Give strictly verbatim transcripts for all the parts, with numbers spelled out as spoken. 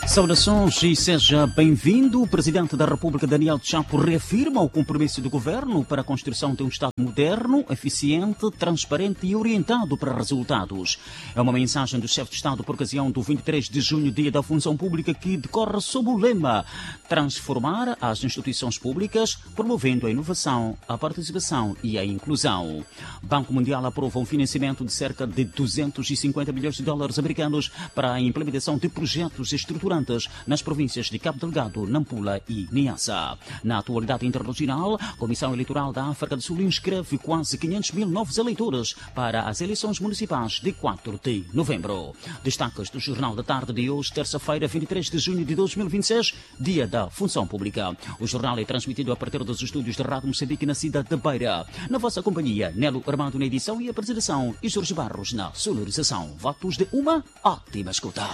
Saudações e seja bem-vindo. O Presidente da República, Daniel Chapo, reafirma o compromisso do Governo para a construção de um Estado moderno, eficiente, transparente e orientado para resultados. É uma mensagem do chefe de Estado por ocasião do vinte e três de junho, Dia da Função Pública, que decorre sob o lema Transformar as instituições públicas, promovendo a inovação, a participação e a inclusão. O Banco Mundial aprova um financiamento de cerca de duzentos e cinquenta milhões de dólares americanos para a implementação de projetos estruturantes nas províncias de Cabo Delgado, Nampula e Niassa. Na atualidade internacional, a Comissão Eleitoral da África do Sul inscreve quase quinhentos mil novos eleitores para as eleições municipais de quatro de novembro. Destaques do Jornal da Tarde de hoje, terça-feira, vinte e três de junho de dois mil e vinte e seis, Dia da Função Pública. O jornal é transmitido a partir dos estúdios de Rádio Moçambique na cidade de Beira. Na vossa companhia, Nelo Armando na edição e apresentação e Jorge Barros na sonorização. Votos de uma ótima escuta.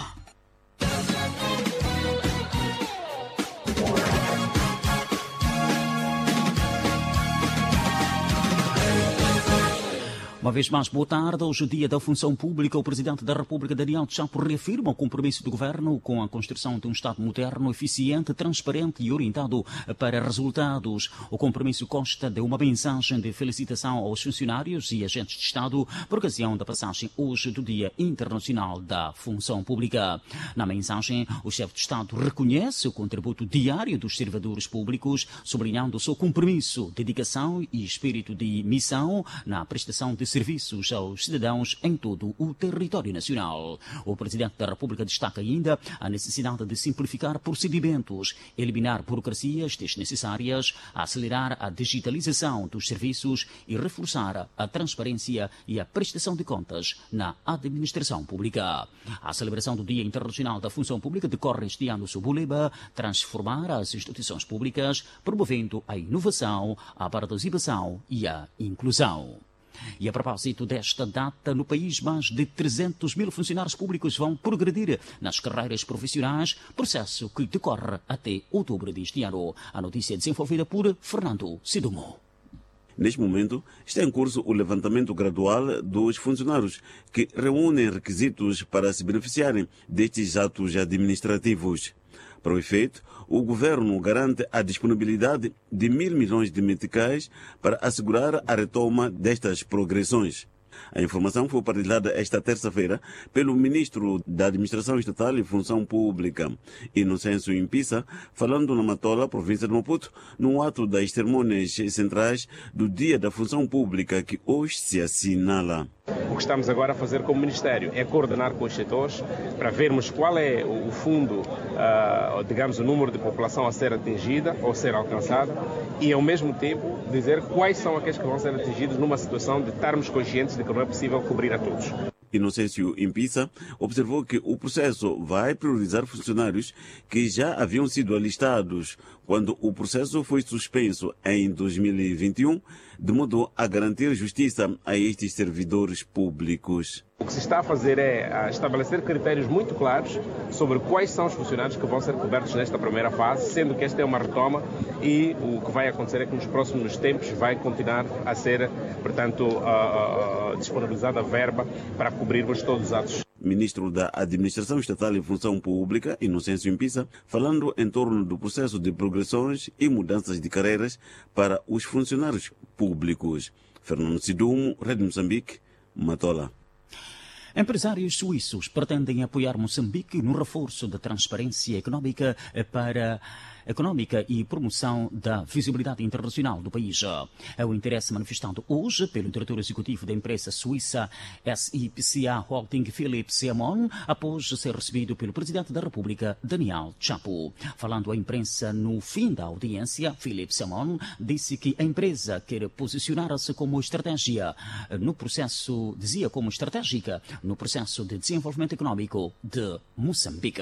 Uma vez mais, boa tarde. Hoje, o Dia da Função Pública, o Presidente da República, Daniel Chapo, reafirma o compromisso do Governo com a construção de um Estado moderno, eficiente, transparente e orientado para resultados. O compromisso consta de uma mensagem de felicitação aos funcionários e agentes de Estado por ocasião da passagem hoje do Dia Internacional da Função Pública. Na mensagem, o chefe de Estado reconhece o contributo diário dos servidores públicos, sublinhando o seu compromisso, dedicação e espírito de missão na prestação de serviços aos cidadãos em todo o território nacional. O Presidente da República destaca ainda a necessidade de simplificar procedimentos, eliminar burocracias desnecessárias, acelerar a digitalização dos serviços e reforçar a transparência e a prestação de contas na administração pública. A celebração do Dia Internacional da Função Pública decorre este ano sob o lema Transformar as instituições públicas, promovendo a inovação, a participação e a inclusão. E a propósito desta data, no país, mais de trezentos mil funcionários públicos vão progredir nas carreiras profissionais, processo que decorre até outubro deste ano. A notícia é desenvolvida por Fernando Sidumo. Neste momento, está em curso o levantamento gradual dos funcionários que reúnem requisitos para se beneficiarem destes atos administrativos. Para o efeito, o governo garante a disponibilidade de mil milhões de meticais para assegurar a retoma destas progressões. A informação foi partilhada esta terça-feira pelo ministro da Administração Estatal e Função Pública, Inocêncio Impisa, falando na Matola, província de Maputo, num ato das cerimônias centrais do Dia da Função Pública, que hoje se assinala. O que estamos agora a fazer como Ministério é coordenar com os setores para vermos qual é o fundo, uh, digamos, o número de população a ser atingida ou ser alcançada e, ao mesmo tempo, dizer quais são aqueles que vão ser atingidos numa situação de estarmos conscientes de que não é possível cobrir a todos. Inocêncio Impisa observou que o processo vai priorizar funcionários que já haviam sido alistados quando o processo foi suspenso em dois mil e vinte e um, de modo a garantir justiça a estes servidores públicos. O que se está a fazer é estabelecer critérios muito claros sobre quais são os funcionários que vão ser cobertos nesta primeira fase, sendo que esta é uma retoma e o que vai acontecer é que nos próximos tempos vai continuar a ser, portanto, uh, uh, disponibilizada verba para cobrirmos todos os atos. Ministro da Administração Estatal e Função Pública, Inocêncio Impisa, falando em torno do processo de progressões e mudanças de carreiras para os funcionários públicos. Fernando Sidumo, Rede Moçambique, Matola. Empresários suíços pretendem apoiar Moçambique no reforço da transparência económica para económica e promoção da visibilidade internacional do país. É o interesse manifestado hoje pelo diretor executivo da empresa suíça S I P C A Holding, Philippe Siamon, após ser recebido pelo Presidente da República, Daniel Chapo. Falando à imprensa no fim da audiência, Philippe Siamon disse que a empresa quer posicionar-se como estratégia no processo, dizia como estratégica no processo de desenvolvimento económico de Moçambique.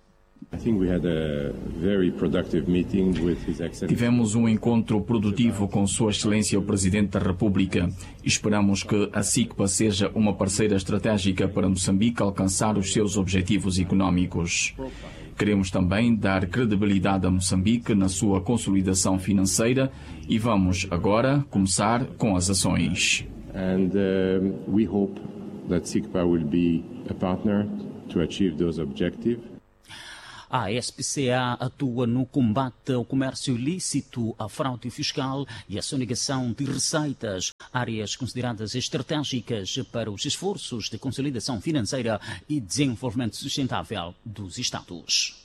Tivemos um encontro produtivo com Sua Excelência o Presidente da República. Esperamos que a S I C P A seja uma parceira estratégica para Moçambique alcançar os seus objetivos económicos. Queremos também dar credibilidade a Moçambique na sua consolidação financeira e vamos agora começar com as ações. And uh, we hope that S I C P A will be a partner to achieve those objectives. A S P C A atua no combate ao comércio ilícito, à fraude fiscal e à sonegação de receitas, áreas consideradas estratégicas para os esforços de consolidação financeira e desenvolvimento sustentável dos Estados.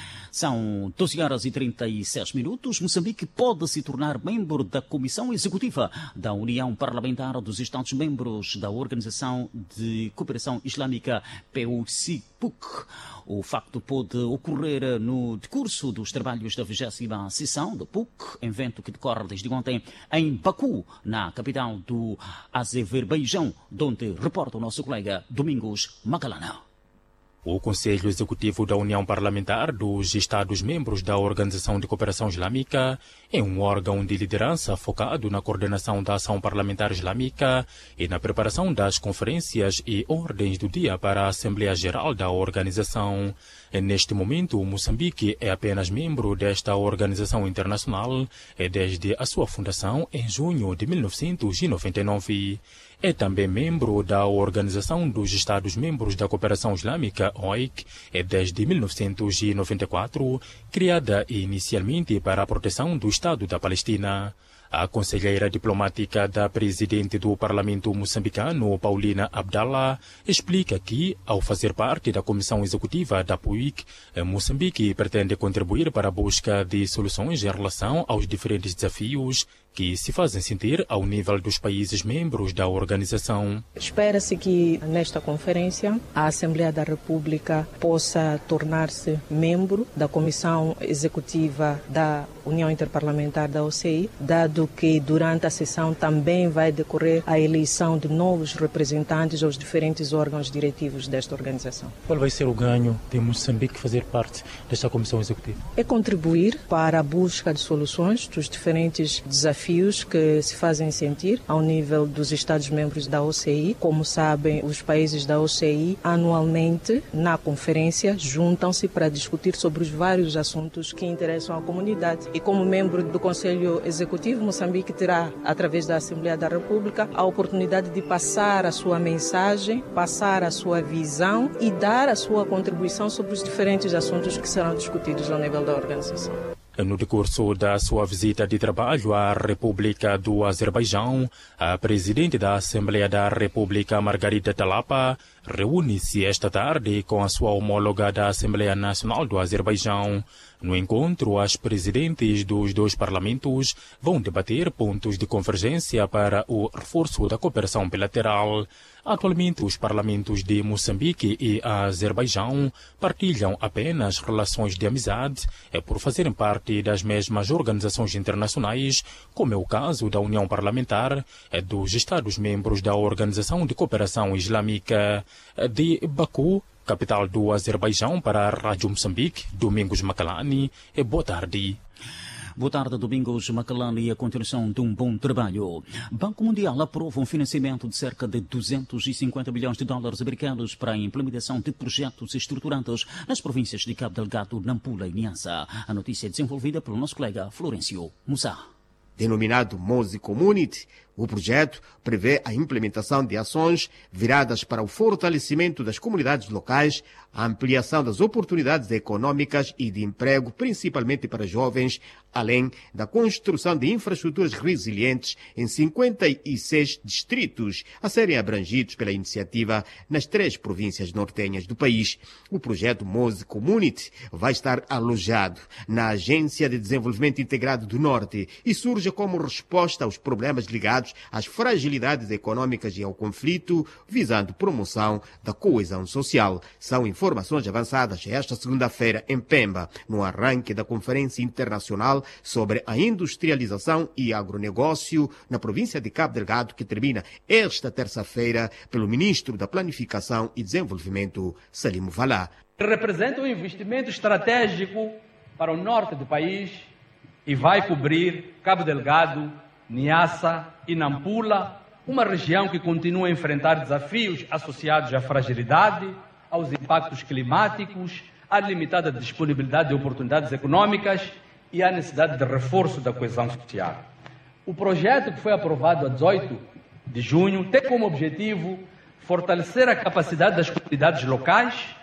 São doze horas e trinta e seis minutos. Moçambique pode se tornar membro da Comissão Executiva da União Parlamentar dos Estados-Membros da Organização de Cooperação Islâmica P U C I P U C. O facto pode ocorrer no decurso dos trabalhos da vigésima sessão do P U C, evento que decorre desde ontem em Baku, na capital do Azerbaijão, onde reporta o nosso colega Domingos Macalana. O Conselho Executivo da União Parlamentar dos Estados-Membros da Organização de Cooperação Islâmica é um órgão de liderança focado na coordenação da ação parlamentar islâmica e na preparação das conferências e ordens do dia para a Assembleia Geral da organização. Neste momento, Moçambique é apenas membro desta organização internacional desde a sua fundação em junho de mil novecentos e noventa e nove. É também membro da Organização dos Estados-Membros da Cooperação Islâmica, O I C, desde mil novecentos e noventa e quatro, criada inicialmente para a proteção do Estado da Palestina. A conselheira diplomática da presidente do Parlamento moçambicano, Paulina Abdallah, explica que, ao fazer parte da Comissão Executiva da P U I C, Moçambique pretende contribuir para a busca de soluções em relação aos diferentes desafios que se fazem sentir ao nível dos países membros da organização. Espera-se que, nesta conferência, a Assembleia da República possa tornar-se membro da Comissão Executiva da União Interparlamentar da O C I, dado que durante a sessão também vai decorrer a eleição de novos representantes aos diferentes órgãos diretivos desta organização. Qual vai ser o ganho de Moçambique fazer parte desta Comissão Executiva? É contribuir para a busca de soluções dos diferentes desafios que se fazem sentir ao nível dos Estados-membros da O C I. Como sabem, os países da O C I anualmente, na conferência, juntam-se para discutir sobre os vários assuntos que interessam à comunidade. E como membro do Conselho Executivo, Moçambique terá, através da Assembleia da República, a oportunidade de passar a sua mensagem, passar a sua visão e dar a sua contribuição sobre os diferentes assuntos que serão discutidos ao nível da organização. No decurso da sua visita de trabalho à República do Azerbaijão, a presidente da Assembleia da República, Margarida Talapa, reúne-se esta tarde com a sua homóloga da Assembleia Nacional do Azerbaijão. No encontro, as presidentes dos dois parlamentos vão debater pontos de convergência para o reforço da cooperação bilateral. Atualmente, os parlamentos de Moçambique e Azerbaijão partilham apenas relações de amizade por fazerem parte das mesmas organizações internacionais, como é o caso da União Parlamentar dos Estados-membros da Organização de Cooperação Islâmica. De Baku, capital do Azerbaijão, para a Rádio Moçambique, Domingos Macalani. Boa tarde. Boa tarde, Domingos Macalani, e a continuação de um bom trabalho. Banco Mundial aprova um financiamento de cerca de duzentos e cinquenta bilhões de dólares americanos para a implementação de projetos estruturantes nas províncias de Cabo Delgado, Nampula e Niassa. A notícia é desenvolvida pelo nosso colega Florencio Musa. Denominado Mose Community, o projeto prevê a implementação de ações viradas para o fortalecimento das comunidades locais, a ampliação das oportunidades econômicas e de emprego, principalmente para jovens, além da construção de infraestruturas resilientes em cinquenta e seis distritos a serem abrangidos pela iniciativa nas três províncias nortenhas do país. O projeto Mose Community vai estar alojado na Agência de Desenvolvimento Integrado do Norte e surge como resposta aos problemas ligados às fragilidades econômicas e ao conflito, visando promoção da coesão social. São informações avançadas esta segunda-feira em Pemba, no arranque da Conferência Internacional sobre a Industrialização e Agronegócio na província de Cabo Delgado, que termina esta terça-feira pelo Ministro da Planificação e Desenvolvimento, Salimo Valá. Representa um investimento estratégico para o norte do país e vai cobrir Cabo Delgado, Niassa e Nampula, uma região que continua a enfrentar desafios associados à fragilidade, aos impactos climáticos, à limitada disponibilidade de oportunidades econômicas e à necessidade de reforço da coesão social. O projeto, que foi aprovado a dezoito de junho, tem como objetivo fortalecer a capacidade das comunidades locais,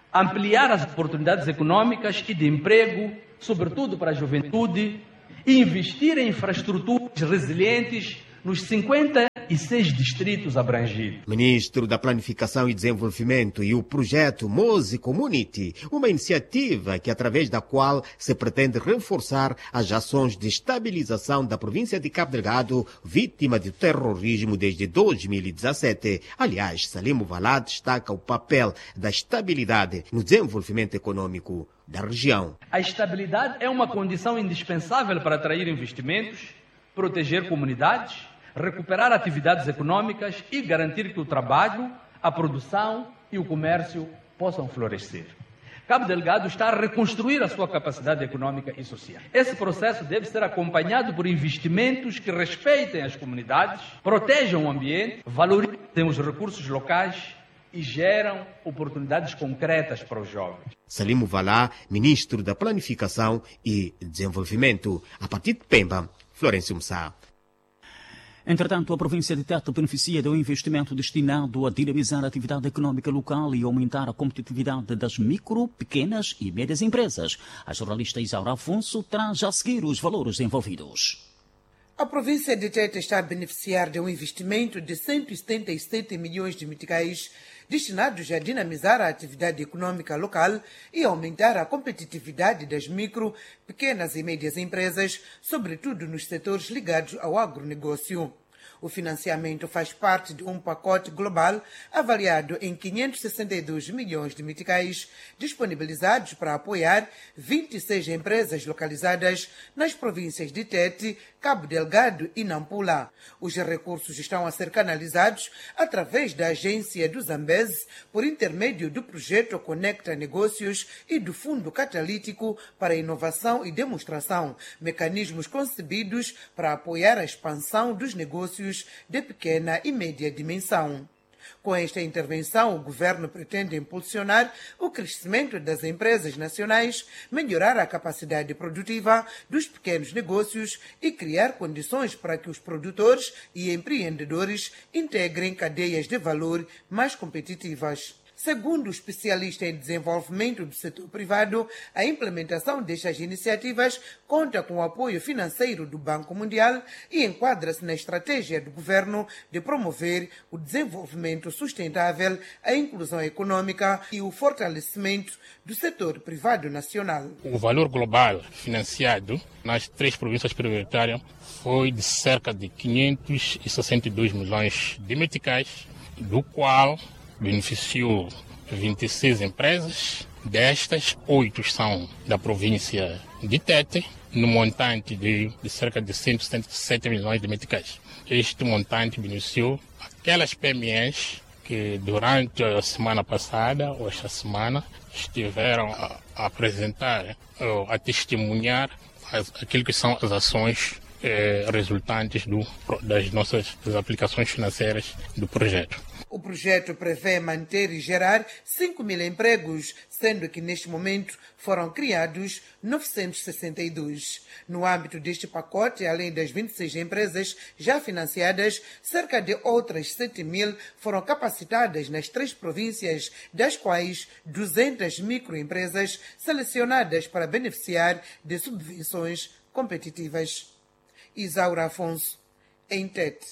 ampliar as oportunidades econômicas e de emprego, sobretudo para a juventude, e investir em infraestruturas resilientes nos cinquenta e seis distritos abrangidos. Ministro da Planificação e Desenvolvimento e o projeto Mose Community, uma iniciativa que através da qual se pretende reforçar as ações de estabilização da província de Cabo Delgado, vítima de terrorismo desde dois mil e dezassete. Aliás, Salim Valá destaca o papel da estabilidade no desenvolvimento econômico da região. A estabilidade é uma condição indispensável para atrair investimentos, proteger comunidades, recuperar atividades econômicas e garantir que o trabalho, a produção e o comércio possam florescer. Cabo Delgado está a reconstruir a sua capacidade econômica e social. Esse processo deve ser acompanhado por investimentos que respeitem as comunidades, protejam o ambiente, valorizem os recursos locais e geram oportunidades concretas para os jovens. Salim Valá, Ministro da Planificação e Desenvolvimento. A partir de Pemba, Florencio Mussá. Entretanto, a província de Tete beneficia de um investimento destinado a dinamizar a atividade econômica local e aumentar a competitividade das micro, pequenas e médias empresas. A jornalista Isaura Afonso traz a seguir os valores envolvidos. A província de Tete está a beneficiar de um investimento de cento e setenta e sete milhões de meticais destinados a dinamizar a atividade econômica local e aumentar a competitividade das micro, pequenas e médias empresas, sobretudo nos setores ligados ao agronegócio. O financiamento faz parte de um pacote global avaliado em quinhentos e sessenta e dois milhões de meticais, disponibilizados para apoiar vinte e seis empresas localizadas nas províncias de Tete, Cabo Delgado e Nampula. Os recursos estão a ser canalizados através da agência do Zambeze, por intermédio do projeto Conecta Negócios e do Fundo Catalítico para Inovação e Demonstração, mecanismos concebidos para apoiar a expansão dos negócios de pequena e média dimensão. Com esta intervenção, o governo pretende impulsionar o crescimento das empresas nacionais, melhorar a capacidade produtiva dos pequenos negócios e criar condições para que os produtores e empreendedores integrem cadeias de valor mais competitivas. Segundo o especialista em desenvolvimento do setor privado, a implementação destas iniciativas conta com o apoio financeiro do Banco Mundial e enquadra-se na estratégia do governo de promover o desenvolvimento sustentável, a inclusão econômica e o fortalecimento do setor privado nacional. O valor global financiado nas três províncias prioritárias foi de cerca de quinhentos e sessenta e dois milhões de meticais, do qual beneficiou vinte e seis empresas, destas, oito são da província de Tete, no montante de, de cerca de cento e setenta e sete milhões de meticais. Este montante beneficiou aquelas P M Es que durante a semana passada, ou esta semana, estiveram a, a apresentar, a testemunhar as, aquilo que são as ações eh, resultantes do, das nossas das aplicações financeiras do projeto. O projeto prevê manter e gerar cinco mil empregos, sendo que neste momento foram criados novecentos e sessenta e dois. No âmbito deste pacote, além das vinte e seis empresas já financiadas, cerca de outras sete mil foram capacitadas nas três províncias, das quais duzentas microempresas selecionadas para beneficiar de subvenções competitivas. Isaura Afonso, em Tete.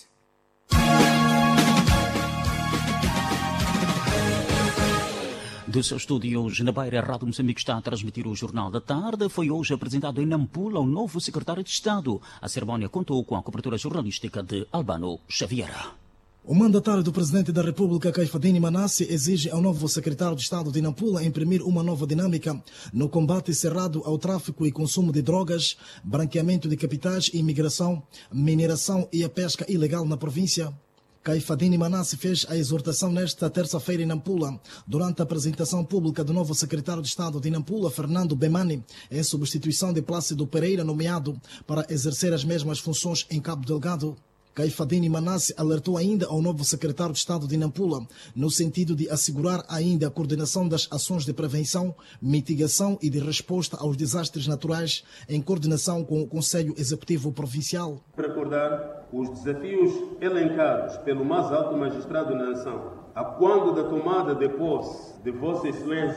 De seus estúdios na Beira, a Rádio Moçambique está a transmitir o Jornal da Tarde. Foi hoje apresentado em Nampula o novo secretário de Estado. A cerimónia contou com a cobertura jornalística de Albano Xavier. O mandatário do Presidente da República, Caifadine Manassi, exige ao novo secretário de Estado de Nampula imprimir uma nova dinâmica no combate cerrado ao tráfico e consumo de drogas, branqueamento de capitais e imigração, mineração e a pesca ilegal na província. Caifadine Manassi fez a exortação nesta terça-feira em Nampula, durante a apresentação pública do novo secretário de Estado de Nampula, Fernando Bemani, em substituição de Plácido Pereira, nomeado para exercer as mesmas funções em Cabo Delgado. Caifadine Manassi alertou ainda ao novo secretário de Estado de Nampula, no sentido de assegurar ainda a coordenação das ações de prevenção, mitigação e de resposta aos desastres naturais, em coordenação com o Conselho Executivo Provincial. Recordar os desafios elencados pelo mais alto magistrado da nação, a quando da tomada de posse de Vossa Excelência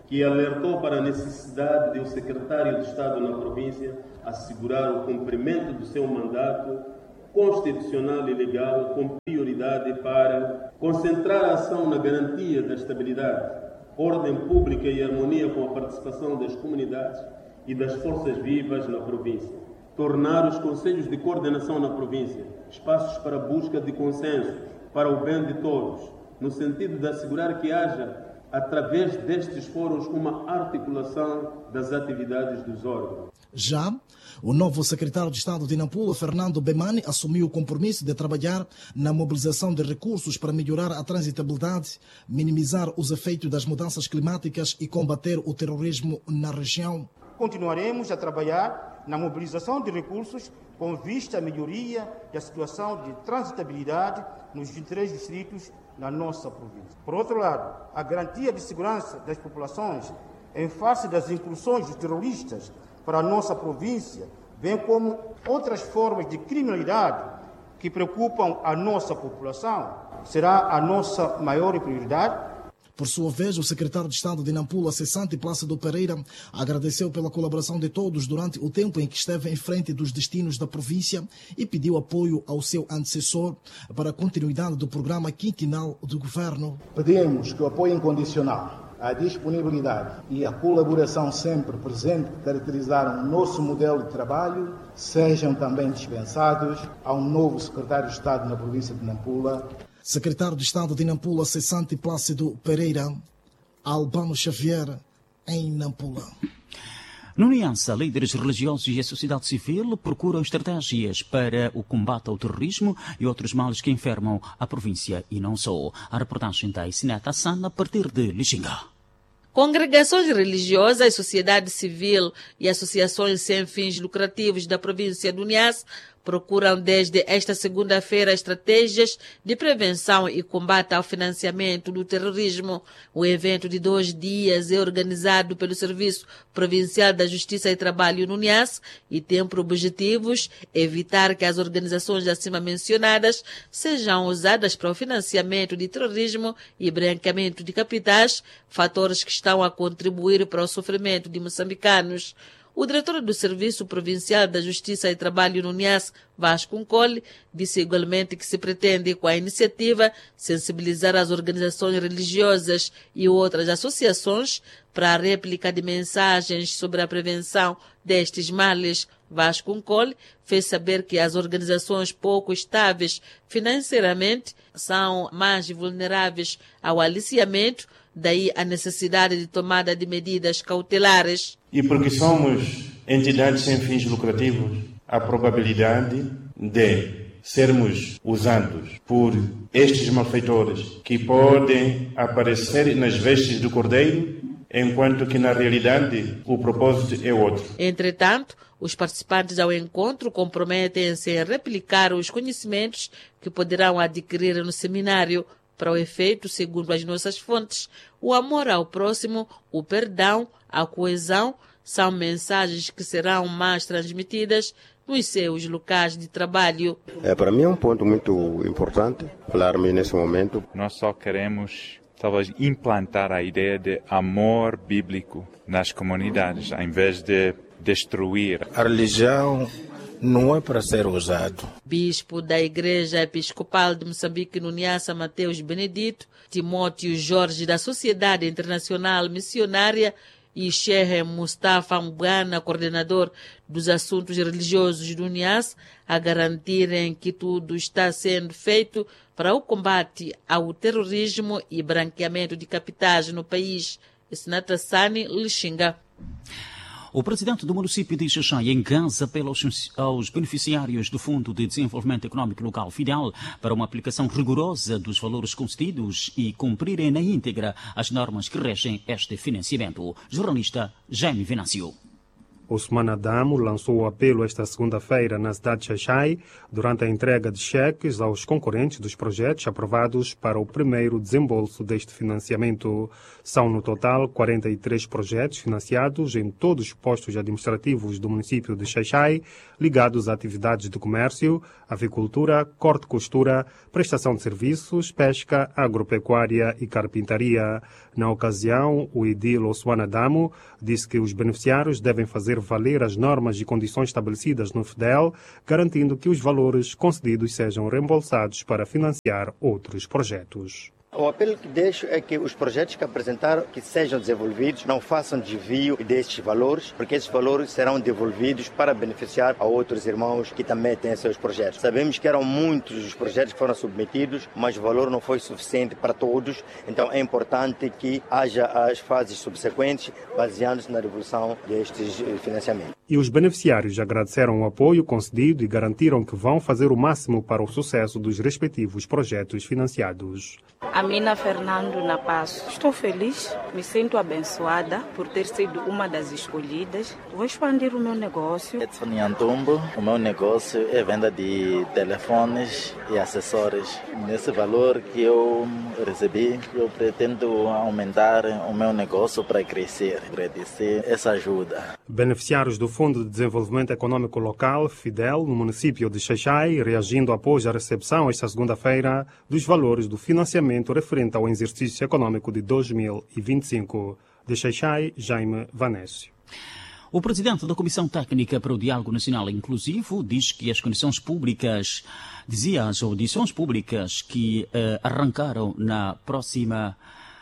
que alertou para a necessidade de o secretário de Estado na província assegurar o cumprimento do seu mandato constitucional e legal com prioridade para concentrar a ação na garantia da estabilidade, ordem pública e harmonia com a participação das comunidades e das forças vivas na província. Tornar os conselhos de coordenação na província espaços para a busca de consensos para o bem de todos, no sentido de assegurar que haja, através destes fóruns, uma articulação das atividades dos órgãos. Já o novo secretário de Estado de Nampula, Fernando Bemani, assumiu o compromisso de trabalhar na mobilização de recursos para melhorar a transitabilidade, minimizar os efeitos das mudanças climáticas e combater o terrorismo na região. Continuaremos a trabalhar na mobilização de recursos com vista à melhoria da situação de transitabilidade nos vinte e três distritos na nossa província. Por outro lado, a garantia de segurança das populações em face das incursões dos terroristas para a nossa província, bem como outras formas de criminalidade que preocupam a nossa população, será a nossa maior prioridade. Por sua vez, o secretário de Estado de Nampula, Cessante Plácido Pereira, agradeceu pela colaboração de todos durante o tempo em que esteve em frente dos destinos da província e pediu apoio ao seu antecessor para a continuidade do programa quinquenal do governo. Pedimos que o apoio incondicional, a disponibilidade e a colaboração sempre presente que caracterizaram o nosso modelo de trabalho sejam também dispensados ao novo secretário de Estado na província de Nampula. Secretário de Estado de Nampula, Cessante Plácido Pereira, Albano Xavier, em Nampula. No Niassa, líderes religiosos e a sociedade civil procuram estratégias para o combate ao terrorismo e outros males que enfermam a província e não só. A reportagem da Isineta Sana, a partir de Lixinga. Congregações religiosas, sociedade civil e associações sem fins lucrativos da província do Niassa procuram desde esta segunda-feira estratégias de prevenção e combate ao financiamento do terrorismo. O evento de dois dias é organizado pelo Serviço Provincial da Justiça e Trabalho no Niassa e tem por objetivos evitar que as organizações acima mencionadas sejam usadas para o financiamento de terrorismo e branqueamento de capitais, fatores que estão a contribuir para o sofrimento de moçambicanos. O diretor do Serviço Provincial da Justiça e Trabalho no Niassa, Vasco Nkoli, disse igualmente que se pretende, com a iniciativa, sensibilizar as organizações religiosas e outras associações para a réplica de mensagens sobre a prevenção destes males. Vasco Nkoli fez saber que as organizações pouco estáveis financeiramente são mais vulneráveis ao aliciamento, daí a necessidade de tomada de medidas cautelares. E porque somos entidades sem fins lucrativos, a probabilidade de sermos usados por estes malfeitores que podem aparecer nas vestes do cordeiro, enquanto que na realidade o propósito é outro. Entretanto, os participantes ao encontro comprometem-se em replicar os conhecimentos que poderão adquirir no seminário. Para o efeito, segundo as nossas fontes, o amor ao próximo, o perdão, a coesão são mensagens que serão mais transmitidas nos seus locais de trabalho. É, para mim é um ponto muito importante falar-me nesse momento. Nós só queremos, talvez, implantar a ideia de amor bíblico nas comunidades, em vez de destruir. A religião não é para ser usado. Bispo da Igreja Episcopal de Moçambique no Niassa, Mateus Benedito, Timóteo Jorge da Sociedade Internacional Missionária e Sheikh Mustafa Mbwana, coordenador dos assuntos religiosos do Niassa, a garantirem que tudo está sendo feito para o combate ao terrorismo e branqueamento de capitais no país. Isineta Sani, Lixinga. O presidente do município de Xaxai engaza pelos aos beneficiários do Fundo de Desenvolvimento Econômico Local FIDEL para uma aplicação rigorosa dos valores concedidos e cumprirem na íntegra as normas que regem este financiamento. Jornalista Jaime Venâncio. Ousmane Adamo lançou o apelo esta segunda-feira na cidade de Xai-Xai durante a entrega de cheques aos concorrentes dos projetos aprovados para o primeiro desembolso deste financiamento. São, no total, quarenta e três projetos financiados em todos os postos administrativos do município de Xai-Xai, ligados a atividades de comércio, avicultura, corte e costura, prestação de serviços, pesca, agropecuária e carpintaria. Na ocasião, o edil Ousmane Adamo disse que os beneficiários devem fazer valer as normas e condições estabelecidas no FDEL, garantindo que os valores concedidos sejam reembolsados para financiar outros projetos. O apelo que deixo é que os projetos que apresentaram que sejam desenvolvidos, não façam desvio destes valores, porque esses valores serão devolvidos para beneficiar a outros irmãos que também têm seus projetos. Sabemos que eram muitos os projetos que foram submetidos, mas o valor não foi suficiente para todos, então é importante que haja as fases subsequentes, baseando-se na devolução destes financiamentos. E os beneficiários agradeceram o apoio concedido e garantiram que vão fazer o máximo para o sucesso dos respectivos projetos financiados. Amina Fernando na Passo. Estou feliz, me sinto abençoada por ter sido uma das escolhidas. Vou expandir o meu negócio. Edson Nhantumbo, o meu negócio é venda de telefones e acessórios. Nesse valor que eu recebi, eu pretendo aumentar o meu negócio para crescer. Agradecer essa ajuda. Beneficiários do Fundo de Desenvolvimento Econômico Local, FIDEL, no município de Xai-Xai, reagindo após a recepção esta segunda-feira dos valores do financiamento referente ao exercício econômico de dois mil e vinte e cinco. De Xai-Xai, Jaime Vanésio. O presidente da Comissão Técnica para o Diálogo Nacional Inclusivo diz que as condições públicas, dizia as audições públicas que uh, arrancaram na próxima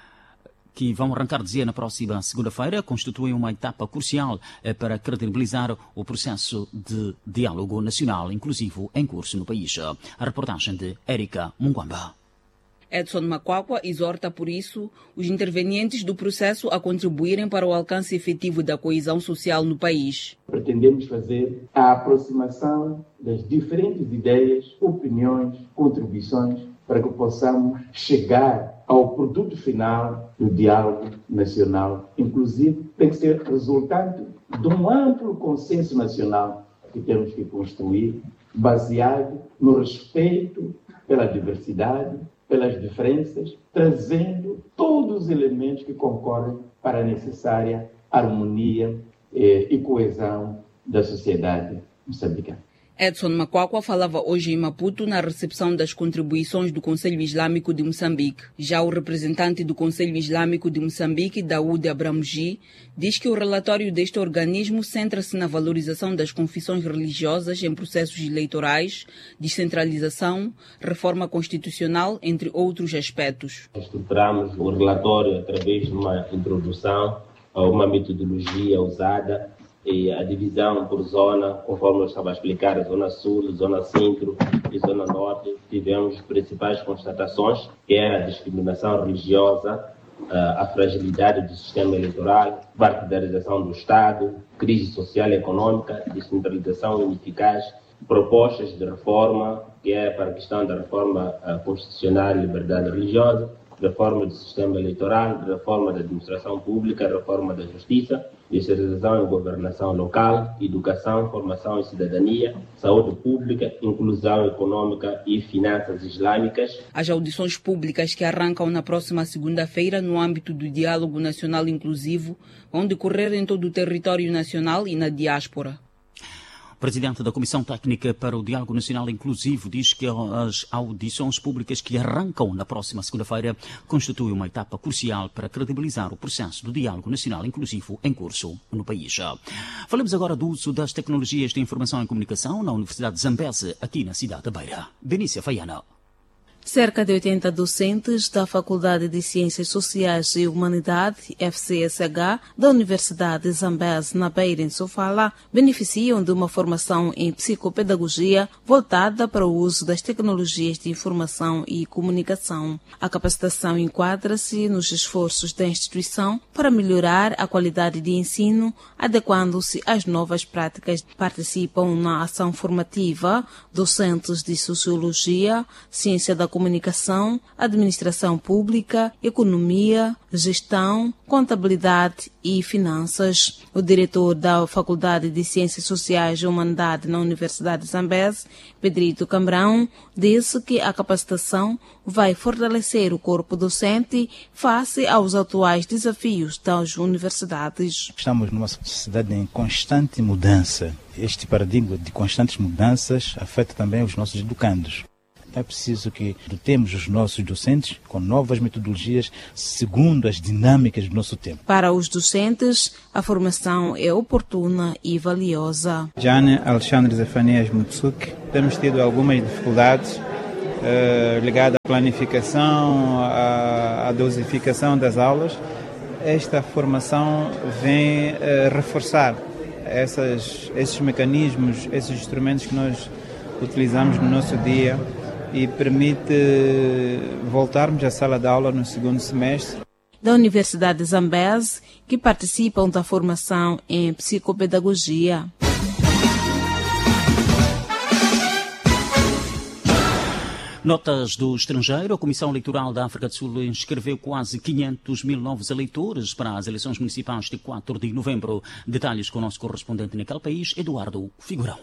que vão arrancar, dizia, na próxima segunda-feira, constituem uma etapa crucial eh, para credibilizar o processo de diálogo nacional inclusivo em curso no país. A reportagem de Érica Mungwamba. Edson Makwakwa exorta, por isso, os intervenientes do processo a contribuírem para o alcance efetivo da coesão social no país. Pretendemos fazer a aproximação das diferentes ideias, opiniões, contribuições, para que possamos chegar ao produto final do diálogo nacional. Inclusive, tem que ser resultante de um amplo consenso nacional que temos que construir, baseado no respeito pela diversidade, pelas diferenças, trazendo todos os elementos que concorrem para a necessária harmonia eh, e coesão da sociedade moçambicana. Edson Makwakwa falava hoje em Maputo na recepção das contribuições do Conselho Islâmico de Moçambique. Já o representante do Conselho Islâmico de Moçambique, Daoud Abramuji, diz que o relatório deste organismo centra-se na valorização das confissões religiosas em processos eleitorais, descentralização, reforma constitucional, entre outros aspectos. Estruturamos o relatório através de uma introdução a uma metodologia usada e a divisão por zona, conforme eu estava a explicar, a zona sul, zona centro e zona norte. Tivemos as principais constatações, que é a discriminação religiosa, a fragilidade do sistema eleitoral, partidarização do Estado, crise social e econômica, descentralização ineficaz, propostas de reforma, que é para a questão da reforma constitucional e liberdade religiosa, reforma do sistema eleitoral, reforma da administração pública, reforma da justiça, descentralização e governação local, educação, formação e cidadania, saúde pública, inclusão econômica e finanças islâmicas. As audições públicas que arrancam na próxima segunda-feira no âmbito do Diálogo Nacional Inclusivo vão decorrer em todo o território nacional e na diáspora. O presidente da Comissão Técnica para o Diálogo Nacional Inclusivo diz que as audições públicas que arrancam na próxima segunda-feira constituem uma etapa crucial para credibilizar o processo do Diálogo Nacional Inclusivo em curso no país. Falamos agora do uso das tecnologias de informação e comunicação na Universidade de Zambeze, aqui na cidade da Beira. Benícia Faiana. Cerca de oitenta docentes da Faculdade de Ciências Sociais e Humanidade, F C S H, da Universidade de Zambeze, na Beira, em Sofala, beneficiam de uma formação em psicopedagogia voltada para o uso das tecnologias de informação e comunicação. A capacitação enquadra-se nos esforços da instituição para melhorar a qualidade de ensino, adequando-se às novas práticas. Participam na ação formativa docentes de Sociologia, Ciência da Comunicação, comunicação, administração pública, economia, gestão, contabilidade e finanças. O diretor da Faculdade de Ciências Sociais e Humanidade na Universidade de Zambeze, Pedrito Cambrão, disse que a capacitação vai fortalecer o corpo docente face aos atuais desafios das universidades. Estamos numa sociedade em constante mudança. Este paradigma de constantes mudanças afeta também os nossos educandos. É preciso que dotemos os nossos docentes com novas metodologias segundo as dinâmicas do nosso tempo. Para os docentes, a formação é oportuna e valiosa. Jane Alexandre Zefanias Mutsuki, temos tido algumas dificuldades uh, ligadas à planificação, à, à dosificação das aulas. Esta formação vem uh, reforçar essas, esses mecanismos, esses instrumentos que nós utilizamos no nosso dia e permite voltarmos à sala de aula no segundo semestre. Da Universidade de Zambeze, que participam da formação em psicopedagogia. Notas do estrangeiro. A Comissão Eleitoral da África do Sul inscreveu quase quinhentos mil novos eleitores para as eleições municipais de quatro de novembro. Detalhes com o nosso correspondente naquele país, Eduardo Figurão.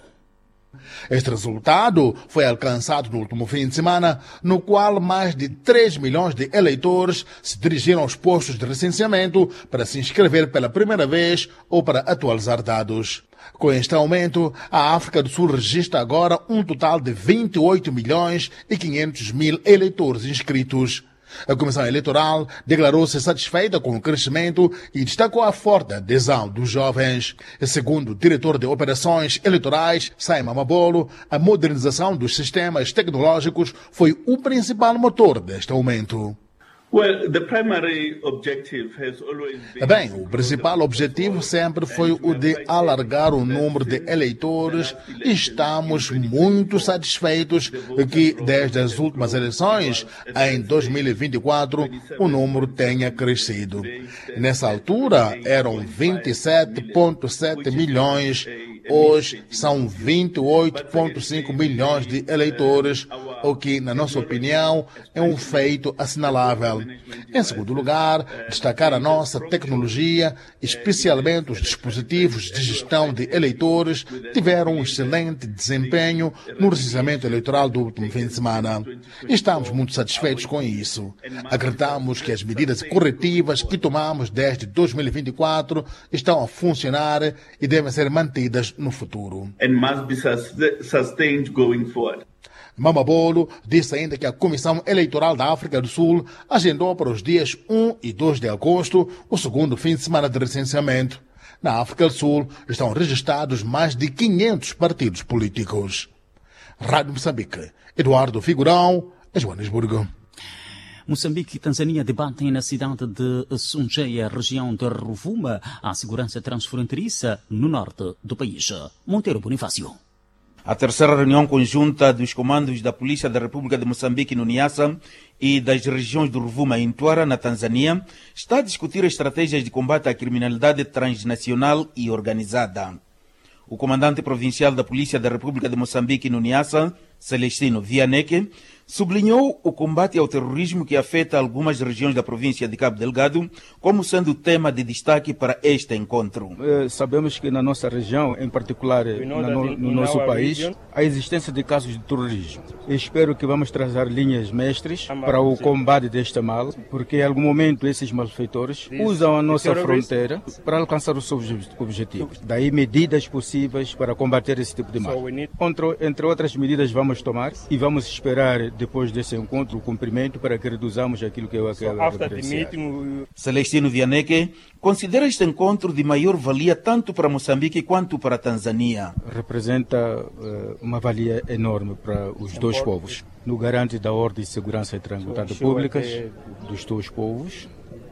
Este resultado foi alcançado no último fim de semana, no qual mais de três milhões de eleitores se dirigiram aos postos de recenseamento para se inscrever pela primeira vez ou para atualizar dados. Com este aumento, a África do Sul registra agora um total de vinte e oito milhões e quinhentos mil eleitores inscritos. A Comissão Eleitoral declarou-se satisfeita com o crescimento e destacou a forte adesão dos jovens. Segundo o diretor de operações eleitorais, Simon Mabolo, a modernização dos sistemas tecnológicos foi o principal motor deste aumento. Well, the primary objective has always been... Bem, o principal objetivo sempre foi o de alargar o número de eleitores e estamos muito satisfeitos que, desde as últimas eleições, em dois mil e vinte e quatro, o número tenha crescido. Nessa altura, eram vinte e sete vírgula sete milhões, hoje são vinte e oito vírgula cinco milhões de eleitores, o que, na nossa opinião, é um feito assinalável. Em segundo lugar, destacar a nossa tecnologia, especialmente os dispositivos de gestão de eleitores, tiveram um excelente desempenho no recenseamento eleitoral do último fim de semana. Estamos muito satisfeitos com isso. Acreditamos que as medidas corretivas que tomamos desde dois mil e vinte e quatro estão a funcionar e devem ser mantidas no futuro. And must be sustained going forward. Mamabolo disse ainda que a Comissão Eleitoral da África do Sul agendou para os dias um e dois de agosto o segundo fim de semana de recenseamento. Na África do Sul estão registrados mais de quinhentos partidos políticos. Rádio Moçambique, Eduardo Figurão, Joanesburgo. Moçambique e Tanzânia debatem na cidade de Suncheia, região de Rovuma, a segurança transfronteiriça no norte do país. Monteiro Bonifácio. A terceira reunião conjunta dos comandos da Polícia da República de Moçambique no Niassa e das regiões do Rovuma e Mtwara, na Tanzânia, está a discutir estratégias de combate à criminalidade transnacional e organizada. O comandante provincial da Polícia da República de Moçambique no Niassa, Celestino Vianeke, sublinhou o combate ao terrorismo que afeta algumas regiões da província de Cabo Delgado como sendo tema de destaque para este encontro. Eh, sabemos que na nossa região, em particular na no, no nosso país, há existência de casos de terrorismo. Espero que vamos trazer linhas mestres para o combate deste mal, porque em algum momento esses malfeitores usam a nossa fronteira para alcançar os seus objetivos. Daí medidas possíveis para combater esse tipo de mal. Entre, entre outras medidas vamos tomar e vamos esperar depois desse encontro o cumprimento para que reduzamos aquilo que eu acabo de referenciar. Celestino Vianeke considera este encontro de maior valia tanto para Moçambique quanto para a Tanzânia. Representa uh, uma valia enorme para os dois povos. No garante da ordem de segurança e tranquilidade públicas dos dois povos,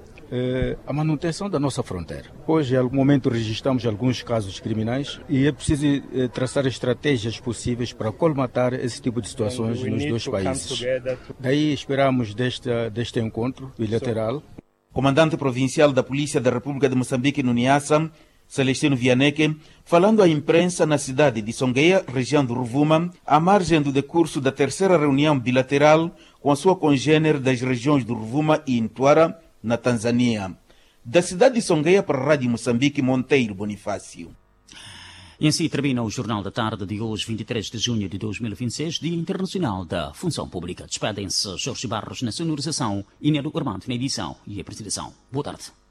Uh, a manutenção da nossa fronteira. Hoje, em algum momento, registramos alguns casos criminais e é preciso uh, traçar estratégias possíveis para colmatar esse tipo de situações nos dois países. Daí esperamos deste, deste encontro bilateral. Comandante provincial da Polícia da República de Moçambique no Niassa, Celestino Vianeque, falando à imprensa na cidade de Songeia, região do Rovuma, à margem do decurso da terceira reunião bilateral com a sua congênere das regiões do Rovuma e Intuara, na Tanzânia. Da cidade de Songeia para a Rádio Moçambique, Monteiro Bonifácio. E assim termina o Jornal da Tarde de hoje, vinte e três de junho de dois mil e vinte e seis, Dia Internacional da Função Pública. Despedem-se Jorge Barros na sonorização e Nero Armando na edição e apresentação. Boa tarde.